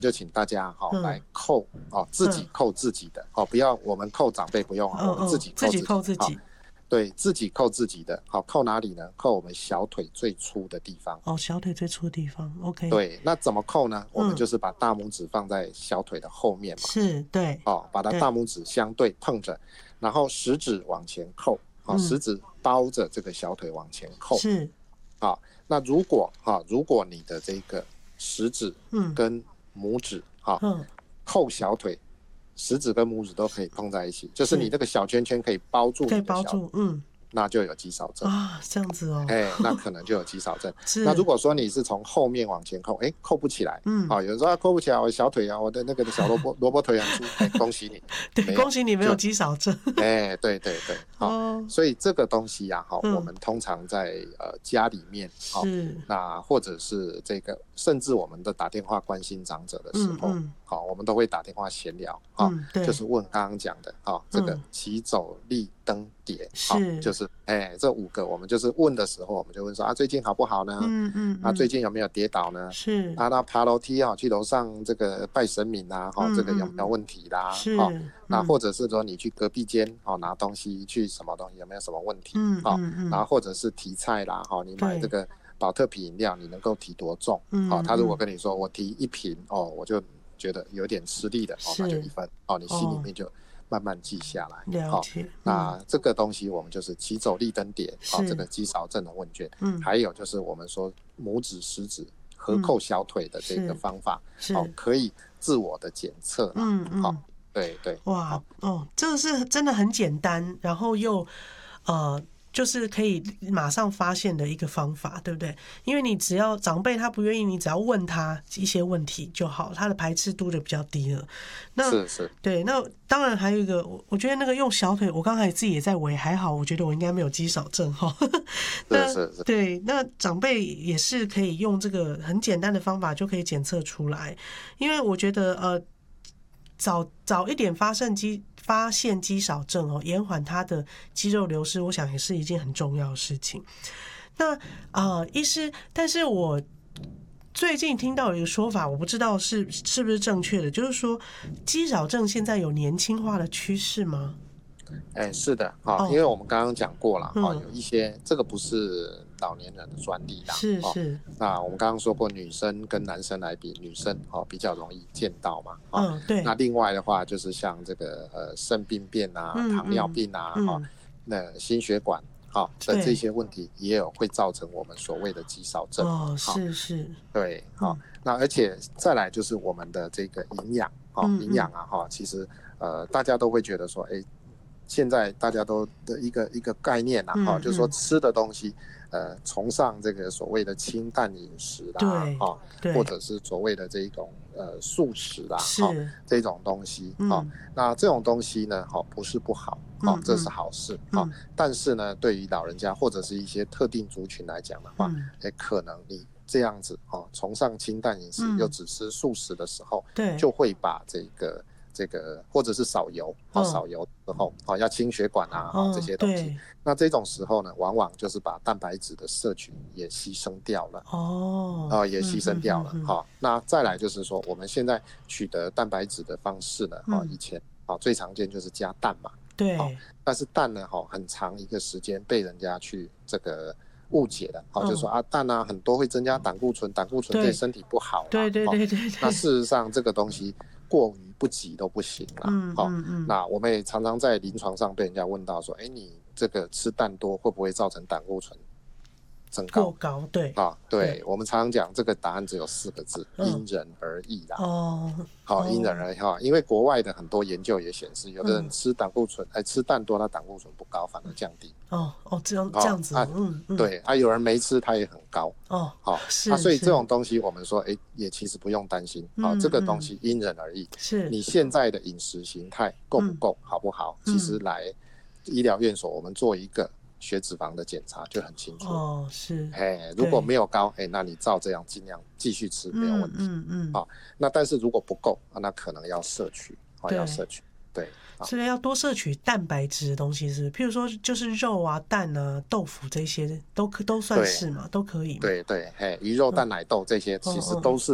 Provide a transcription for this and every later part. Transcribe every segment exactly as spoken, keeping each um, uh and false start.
就请大家哈、哦嗯、来扣哦，自己扣自己的、嗯、哦，不要我们扣长辈不用、嗯、我们自己扣自己， 自己扣自己。 对，自己扣自己的，好，扣哪里呢？扣我们小腿最粗的地方。 哦，小腿最粗的地方 ，OK。 对，那怎么扣呢？我们就是把大拇指放在小腿的后面嘛。 是，对。 哦，把它大拇指相对碰着，然后食指往前扣，好、哦，食指包着这个小腿往前扣。 是。 好、哦，那如果哈、哦，如果你的这个食指跟拇指，哈、嗯哦，扣小腿。食指跟拇指都可以碰在一起，就是你这个小圈圈可以包住你的小腿，可以包住，嗯，那就有肌少症啊，这样子哦， 哎，那可能就有肌少症。那如果说你是从后面往前扣，哎，扣不起来，嗯，好、哦，有人说、啊、扣不起来，我小腿啊，我的那个小萝卜萝卜腿很粗，哎，恭喜你， 对，恭喜你没有肌少症， 哎，对对对，好、哦，所以这个东西呀、啊，哈、嗯，我们通常在呃家里面，好、哦，那或者是这个，甚至我们的打电话关心长者的时候，嗯嗯好，我们都会打电话闲聊，哈、嗯，就是问刚刚讲的，哈，这个起走立登跌，好、嗯，就是，哎，这五个我们就是问的时候，我们就问说啊，最近好不好呢？嗯嗯，啊，最近有没有跌倒呢？ 是， 啊，那爬楼梯啊，去楼上这个拜神明啊，哈、嗯，这个有没有问题啦？ 是， 好、嗯，那或者是说你去隔壁间，好、拿东西去什么东西有没有什么问题？嗯嗯嗯，然后或者是提菜啦，哈，你买这个保特瓶饮料，你能够提多重？嗯，好、他如果跟你说我提一瓶哦，我就觉得有点吃力的，哦，那就一分，哦，你心里面就慢慢记下来。 了解。 哦、那这个东西我们就是起走立登跌，哦，这个肌少症的问卷。嗯。还有就是我们说拇指、食指合扣小腿的这个方法，嗯、哦，可以自我的检测。嗯嗯。好、哦，对对。 哇，哦，这个是真的很简单，然后又呃。就是可以马上发现的一个方法，对不对？因为你只要长辈他不愿意，你只要问他一些问题就好，他的排斥度就比较低了。那是是， 对。那当然还有一个，我觉得那个用小腿，我刚才自己也在围，还好，我觉得我应该没有肌少症哈。 是是是， 对。那长辈也是可以用这个很简单的方法就可以检测出来，因为我觉得呃，早早一点发现肌。发现肌少症哦，延缓它的肌肉流失，我想也是一件很重要的事情。那啊、呃，医师，但是我最近听到有一个说法，我不知道是是不是正确的，就是说肌少症现在有年轻化的趋势吗？ 哎，是的，哈、哦，因为我们刚刚讲过了，哈、嗯，有一些这个不是老年人的专利啦， 是是、哦。 那我们刚刚说过，女生跟男生来比，女生哦比较容易见到嘛，哦、 嗯，对。 那另外的话，就是像这个呃肾病变啊、嗯、糖尿病啊，哈、嗯哦，那心血管好、哦、的这些问题，也有会造成我们所谓的肌少症。 哦，是是。 对，好、哦嗯，那而且再来就是我们的这个营养，哦，营、嗯、养啊，哈、哦，其实呃大家都会觉得说，哎。现在大家都的一个一个概念啦，哈、嗯，就是说吃的东西，呃，崇尚这个所谓的清淡饮食啦，哈，或者是所谓的这种呃素食啦，哈，这种东西，哈、嗯，那这种东西呢，哈，不是不好，哈、嗯，这是好事，哈、嗯，但是呢，对于老人家或者是一些特定族群来讲的话，也、嗯、可能你这样子，哈，崇尚清淡饮食、嗯、又只吃素食的时候，对，就会把这个。这个或者是少油，哦，少油之后，哦，要清血管啊，哦，这些东西。那这种时候呢，往往就是把蛋白质的摄取也牺牲掉了，哦，啊、呃，也牺牲掉了，哈、嗯嗯哦。那再来就是说，我们现在取得蛋白质的方式呢，哈、嗯，以前啊、哦、最常见就是加蛋嘛， 对。 哦、但是蛋呢，哈、哦，很长一个时间被人家去这个。误解的，好、哦，就说啊，蛋啊很多会增加胆固醇，胆固醇对身体不好啦， 对对对对 对、哦。 那事实上这个东西过于不及都不行啦，嗯哦、嗯嗯。那我们也常常在临床上被人家问到说，哎，你这个吃蛋多会不会造成胆固醇增高？ 过高，对啊，对，对我们常常讲这个答案只有四个字，嗯、因人而异啦。哦，好、哦，因人而异哈，因为国外的很多研究也显示，有的人吃胆固醇，哎、嗯，吃蛋多，他胆固醇不高，反而降低。 哦哦，这样这样子， 啊、 嗯嗯， 对啊，有人没吃，他也很高。哦，好、哦， 是啊，所以这种东西我们说，哎，也其实不用担心。好、嗯哦，这个东西因人而异。 是， 你现在的饮食形态够不够、嗯，好不好？其实来医疗院所，我们做一个。血脂肪的检查就很清楚哦，是， 哎，如果没有高，哎，那你照这样尽量继续吃没有问题，嗯嗯，好、哦，那但是如果不够，那可能要摄取，哦，要摄取，对， 所以要多摄取蛋白质的东西是，是，譬如说就是肉啊、蛋啊、豆腐这些都都算是嘛，都可以嘛， 对对，嘿，鱼肉、蛋、奶豆这些其实都是。嗯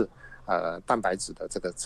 呃蛋白质的这个